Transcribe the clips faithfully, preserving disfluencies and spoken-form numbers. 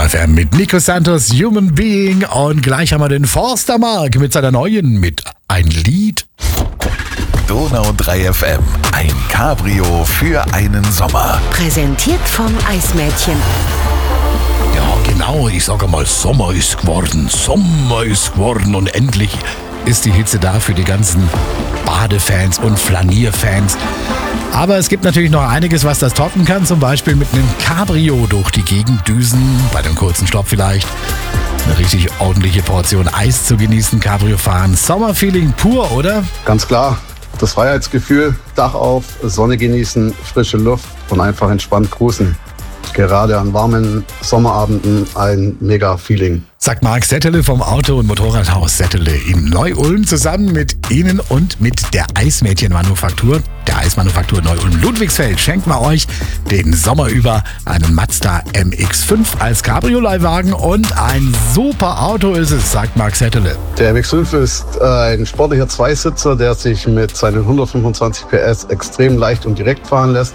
F M mit Nico Santos, Human Being. Und gleich haben wir den Forstermark mit seiner neuen, mit ein Lied. Donau drei F M, ein Cabrio für einen Sommer. Präsentiert vom Eismädchen. Ja, genau, ich sage mal, Sommer ist geworden, Sommer ist geworden und endlich ist die Hitze da für die ganzen Badefans und Flanierfans. Aber es gibt natürlich noch einiges, was das toppen kann, zum Beispiel mit einem Cabrio durch die Gegend düsen, bei einem kurzen Stopp vielleicht. Eine richtig ordentliche Portion Eis zu genießen, Cabrio fahren. Sommerfeeling pur, oder? Ganz klar, das Freiheitsgefühl, Dach auf, Sonne genießen, frische Luft und einfach entspannt cruisen. Gerade an warmen Sommerabenden ein mega Feeling. Sagt Marc Settele vom Auto- und Motorradhaus Settele in Neu-Ulm zusammen mit Ihnen und mit der Eismädchen-Manufaktur, der Eismanufaktur Neu-Ulm-Ludwigsfeld, schenken wir euch den Sommer über einen Mazda M X fünf als Cabriolet-Wagen und ein super Auto ist es, sagt Marc Settele. Der M X fünf ist ein sportlicher Zweisitzer, der sich mit seinen hundertfünfundzwanzig P S extrem leicht und direkt fahren lässt.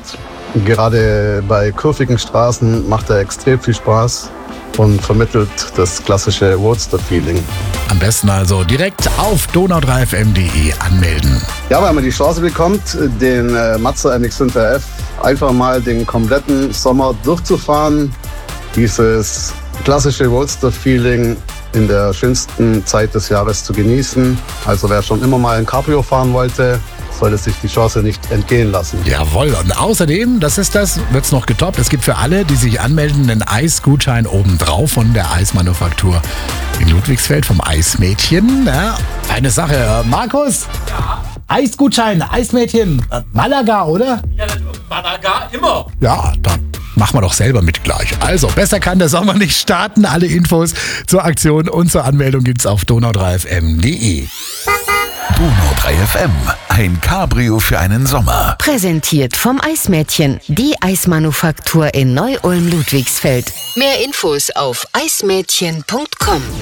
Gerade bei kurvigen Straßen macht er extrem viel Spaß und vermittelt das klassische Roadster-Feeling. Am besten also direkt auf donau drei f m punkt d e anmelden. Ja, wenn man die Chance bekommt, den äh, Mazda M X fünf R F einfach mal den kompletten Sommer durchzufahren, dieses klassische Roadster-Feeling in der schönsten Zeit des Jahres zu genießen. Also wer schon immer mal ein Cabrio fahren wollte, sollte sich die Chance nicht entgehen lassen. Jawohl, und außerdem, das ist das, wird's noch getoppt. Es gibt für alle, die sich anmelden, einen Eisgutschein obendrauf von der Eismanufaktur in Ludwigsfeld vom Eismädchen. Ja, eine Sache, Markus? Ja. Eisgutschein, Eismädchen, äh, Malaga, oder? Ja, Malaga immer. Ja, da machen wir doch selber mit gleich. Also, besser kann der Sommer nicht starten. Alle Infos zur Aktion und zur Anmeldung gibt's auf donau drei f m punkt d e. Donau drei F M, ein Cabrio für einen Sommer. Präsentiert vom Eismädchen, die Eismanufaktur in Neu-Ulm-Ludwigsfeld. Mehr Infos auf eismädchen punkt com.